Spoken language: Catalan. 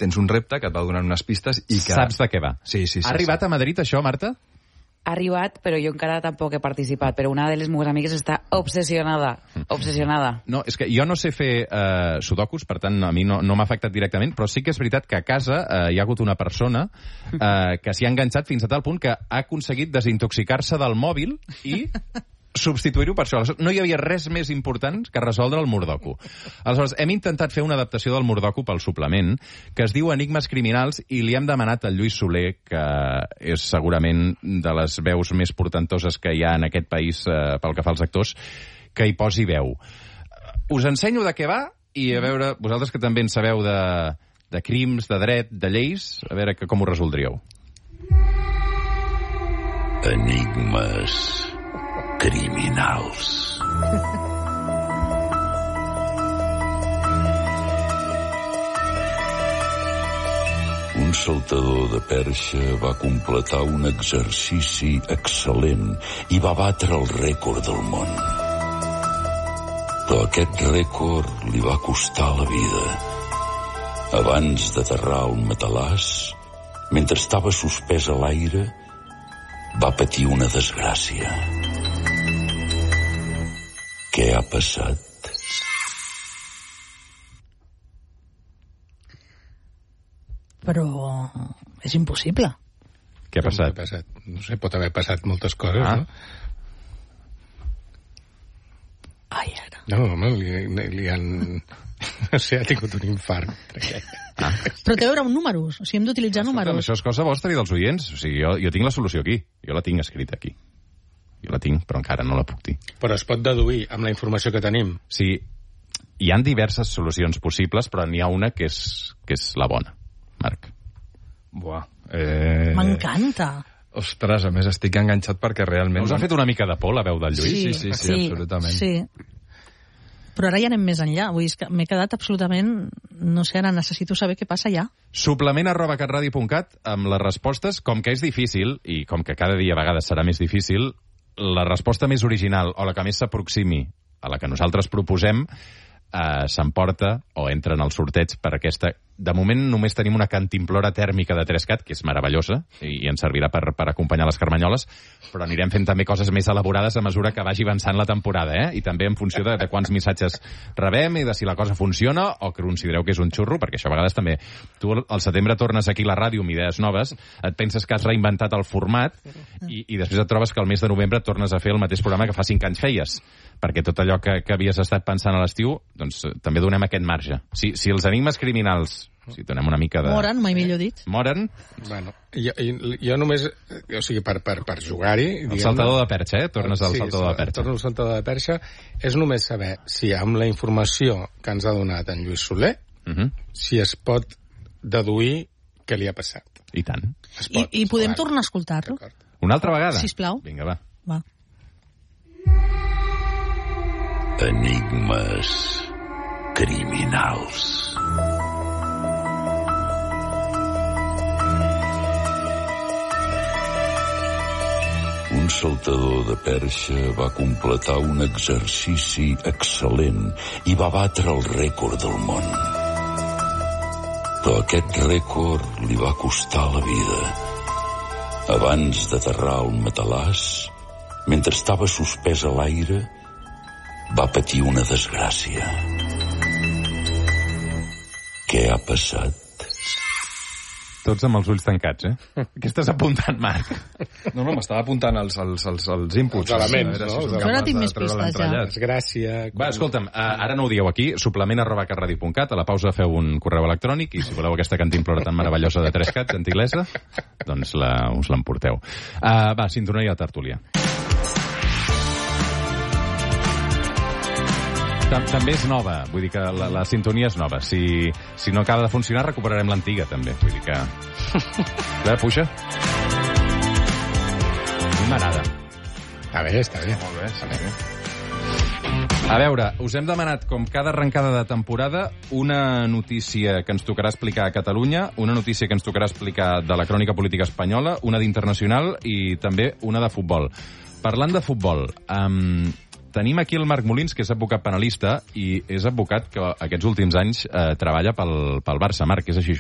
tens un repte que et va donant unes pistes i que... Saps de què va. Sí. Ha arribat a Madrid, això, Marta? Ha arribat, però jo encara tampoc he participat, però una de les meves amigues està obsessionada. No, és que jo no sé fer sudokus, per tant, a mi no m'ha afectat directament, però sí que és veritat que a casa hi ha hagut una persona que s'hi ha enganxat fins a tal punt que ha aconseguit desintoxicar-se del mòbil i substituir-ho per això. No hi havia res més important que resoldre el Mordoku. Aleshores, hem intentat fer una adaptació del Mordoku pel suplement, que es diu Enigmes criminals, i li hem demanat al Lluís Soler, que és segurament de les veus més portentoses que hi ha en aquest país pel que fa als actors, que hi posi veu. Us ensenyo de què va, i a veure, vosaltres que també en sabeu de crims, de dret, de lleis, a veure com ho resoldríeu. Enigmes criminals. Un saltador de perxa va completar un exercici excel·lent i va batre el rècord del món. Però aquest rècord li va costar la vida. Abans d'aterrar un matalàs, mentre estava suspès a l'aire, va patir una desgràcia. Què ha passat? Però és impossible. Què ha passat? No sé, pot haver passat moltes coses, no? Ai, ara. No, home, li han... No sé, ha tingut un infart. Però té a veure amb números. O sigui, hem d'utilitzar números. Això és cosa vostra i dels oients. O sigui, jo tinc la solució aquí. Jo la tinc escrita aquí. Jo la tinc, però encara no la puc dir. Però es pot deduir amb la informació que tenim. Sí, hi han diverses solucions possibles, però n'hi ha una que és la bona. Marc. Buah. M'encanta. Ostres, a més estic enganxat perquè realment... Us ha fet una mica de por la veu del Lluís? Sí, absolutament. Sí. Però ara ja anem més enllà. Vull dir, m'he quedat absolutament... No sé, ara necessito saber què passa ja. Suplement@catradio.cat amb les respostes, com que és difícil, i com que cada dia a vegades serà més difícil, la resposta més original o la que més s'aproximi a la que nosaltres proposem s'emporta o entra en el sorteig per aquesta... De moment només tenim una cantimplora tèrmica de 3CAT, que és meravellosa, i ens servirà per acompanyar les carmanyoles, però anirem fent també coses més elaborades a mesura que vagi avançant la temporada, i també en funció de quants missatges rebem i de si la cosa funciona o que considereu que és un xurro, perquè això a vegades també... Tu al setembre tornes aquí a la ràdio amb idees noves, et penses que has reinventat el format i després et trobes que al mes de novembre tornes a fer el mateix programa que fa 5 anys feies, perquè tot allò que havies estat pensant a l'estiu, doncs també donem aquest marge. Si els enigmes criminals... Si donem una mica de... Moren, mai millor dit. Moren? Bueno, jo només... O sigui, per jugar-hi... El saltador de perxa, Tornes al saltador de perxa. Torno al saltador de perxa. És només saber si amb la informació que ens ha donat en Lluís Soler, si es pot deduir què li ha passat. I tant. I podem tornar a escoltar-lo? Una altra vegada? Sisplau. Vinga, va. Enigmes criminals. Un saltador de perxa va completar un exercici excel·lent i va batre el rècord del món. Però aquest rècord li va costar la vida. Abans d'aterrar un matalàs, mentre estava suspès a l'aire, va patir una desgràcia. Què ha passat? Tots amb els ulls tancats, Què estàs apuntant, Marc? No, m'estava apuntant els inputs. Els elements, no? Jo ara tinc més pistes, ja. Desgràcia... Va, escolta'm, ara no ho dieu aquí, suplement@catradio.cat, a la pausa feu un correu electrònic i si voleu aquesta cantimplora tan meravellosa de 3CAT, gentilesa, doncs us l'emporteu. Va, sintonia de tertúlia. També és nova, vull dir que la sintonia és nova. Si no acaba de funcionar, recuperarem l'antiga, també. Vull dir que... A veure, puja. M'agrada. Està bé. Molt bé, està bé. A veure, us hem demanat, com cada arrencada de temporada, una notícia que ens tocarà explicar a Catalunya, una notícia que ens tocarà explicar de la crònica política espanyola, una d'internacional i també una de futbol. Parlant de futbol, tenim aquí el Marc Molins, que és advocat penalista i és advocat que aquests últims anys treballa pel Barça. Marc, és així, això?